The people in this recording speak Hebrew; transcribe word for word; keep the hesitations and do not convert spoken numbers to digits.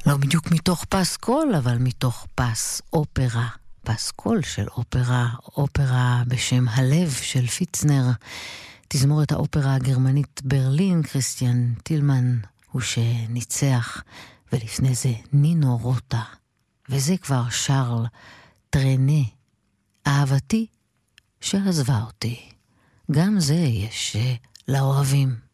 לא בדיוק מתוך פסקול, אבל מתוך פס אופרה. פסקול של אופרה, אופרה בשם הלב של פיצנר. תזמורת האופרה הגרמנית ברלין, כריסטיאן טילמן הוא שניצח, ולפני זה נינו רוטה. וזה כבר שרל טרנה, אהבתי שעזבה אותי. גם זה יש לאוהבים.